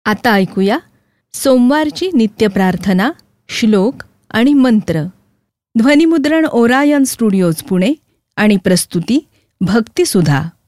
आता ऐकूया सोमवारची नित्यप्रार्थना, श्लोक आणि मंत्र. ध्वनिमुद्रण ओरायन स्टुडिओज पुणे आणि प्रस्तुती भक्तिसुधा.